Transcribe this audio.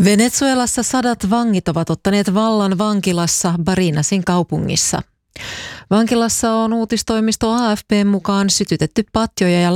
Venezuelassa 100 vangit ovat ottaneet vallan vankilassa Barinasin kaupungissa. Vankilassa on uutistoimisto AFP:n mukaan sytytetty patjoja ja